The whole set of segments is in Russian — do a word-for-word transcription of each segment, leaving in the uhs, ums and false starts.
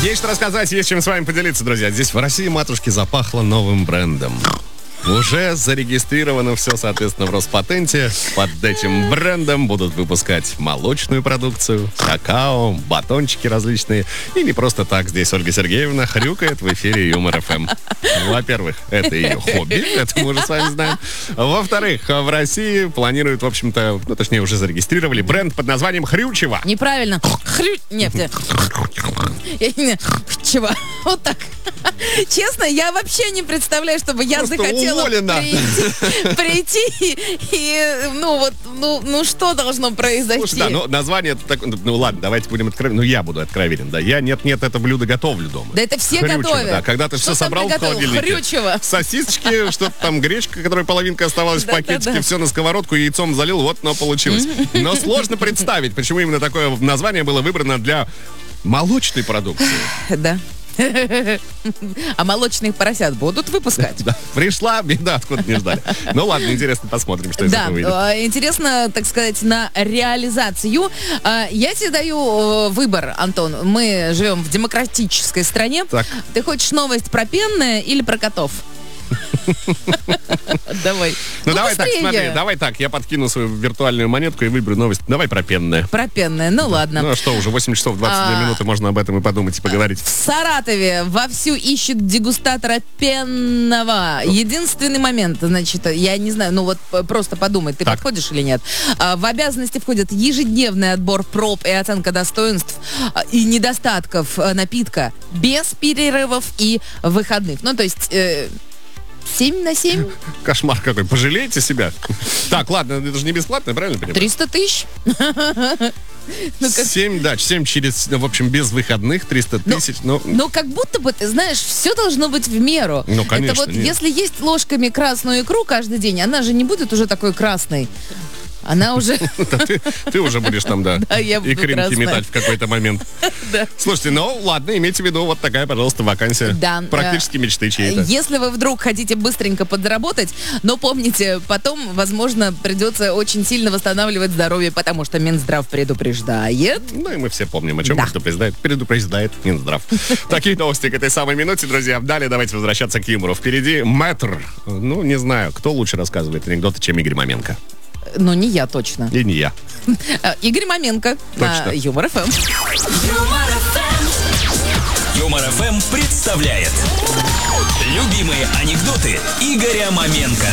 Есть что рассказать, есть чем с вами поделиться, друзья. Здесь в России, матушки, запахло новым брендом. Уже зарегистрировано все, соответственно, в Роспатенте. Под этим брендом будут выпускать молочную продукцию, какао, батончики различные. И не просто так здесь Ольга Сергеевна хрюкает в эфире Юмор эф эм. Во-первых, это ее хобби, это мы уже с вами знаем. Во-вторых, в России планируют, в общем-то, ну, точнее, уже зарегистрировали бренд под названием Хрючево. Неправильно. Хрю... Нет, нет. Чего? Вот так. Честно, я вообще не представляю, чтобы я Просто захотела уволена. прийти, прийти и, и, ну вот, ну, ну что должно произойти? Слушай, да, ну название, так, ну ладно, давайте будем откровенны, ну я буду откровенен, да, я нет-нет, это блюдо готовлю дома. Да это все Хрючево, готовят. да, когда ты Что все там собрал ты в холодильнике. Хрючево. Сосисочки, что-то там, гречка, которая половинка оставалась в пакетике, все на сковородку, яйцом залил, вот оно получилось. Но сложно представить, почему именно такое название было выбрано для молочной продукции. Да. А молочных поросят будут выпускать? Да. Пришла беда, откуда не ждали. Ну ладно, интересно, посмотрим, что из да, этого выйдет. Интересно, так сказать, на реализацию. Я тебе даю выбор, Антон. Мы живем в демократической стране. Так. Ты хочешь новость про пенное или про котов? Давай. Ну, давай так, смотри, давай так, я подкину свою виртуальную монетку и выберу новость. Давай про пенное. Про пенное, ну ладно. Ну а что, уже восемь часов двадцать две минуты, можно об этом и подумать, и поговорить. В Саратове вовсю ищут дегустатора пенного. Единственный момент, значит, я не знаю, ну вот просто подумай, ты так. подходишь или нет. В обязанности входит ежедневный отбор проб и оценка достоинств и недостатков напитка без перерывов и выходных. Ну, то есть... семь на семь? Кошмар какой. Пожалейте себя. Так, ладно, это же не бесплатно, правильно понимаю? триста тысяч. семь, да, семь через, в общем, без выходных, триста тысяч. Но, но как будто бы, ты знаешь, все должно быть в меру. Ну, конечно, это вот, нет. если есть ложками красную икру каждый день, она же не будет уже такой красной. Она уже... Ты уже будешь там, да, икринки метать в какой-то момент. Слушайте, ну ладно, имейте в виду, вот такая, пожалуйста, вакансия. Практически мечты чьей-то. Если вы вдруг хотите быстренько подзаработать, но помните, потом, возможно, придется очень сильно восстанавливать здоровье, потому что Минздрав предупреждает. Ну и мы все помним, о чем предупреждает, предупреждает Минздрав. Такие новости к этой самой минуте, друзья. Далее давайте возвращаться к юмору. Впереди мэтр. Ну, не знаю, кто лучше рассказывает анекдоты, чем Игорь Маменко. Ну, не я точно. И не я. Игорь Маменко на Юмор эф эм. Юмор эф эм представляет любимые анекдоты Игоря Маменко.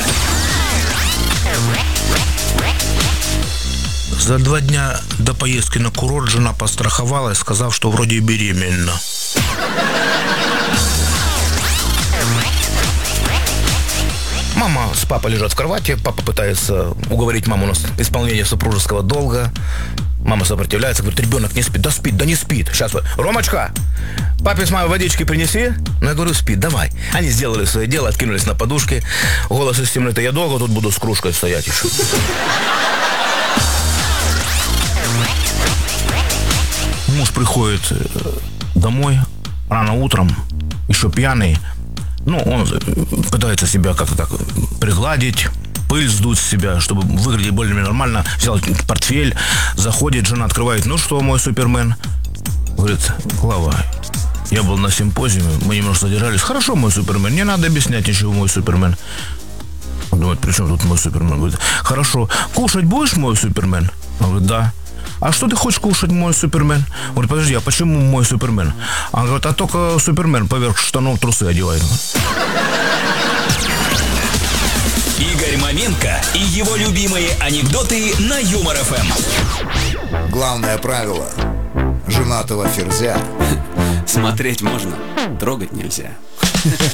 За два дня до поездки на курорт жена постраховалась, сказав, что вроде беременна. Мама с папой лежат в кровати, папа пытается уговорить маму на исполнение супружеского долга. Мама сопротивляется, говорит, ребенок не спит. Да спит, да не спит. Сейчас вот, Ромочка, папе с мамой водички принеси. Ну, я говорю, спит, давай. Они сделали свое дело, откинулись на подушки. Голос из темноты, я долго тут буду с кружкой стоять еще. Муж приходит домой рано утром, еще пьяный. Ну, он пытается себя как-то так пригладить, пыль сдуть с себя, чтобы выглядеть более-менее нормально. Взял портфель, заходит, жена открывает. Ну что, мой супермен? Говорит, Клава, я был на симпозиуме, мы немножко задержались. Хорошо, мой супермен, не надо объяснять ничего, мой супермен. Он говорит, при чем тут мой супермен? Говорит, хорошо, кушать будешь, мой супермен? Он говорит, да. А что ты хочешь кушать, мой супермен? Говорит, подожди, а почему мой супермен? Он говорит, а только супермен поверх штанов трусы одевает. Игорь Маменко и его любимые анекдоты на Юмор эф эм. Главное правило женатого ферзя смотреть можно, трогать нельзя.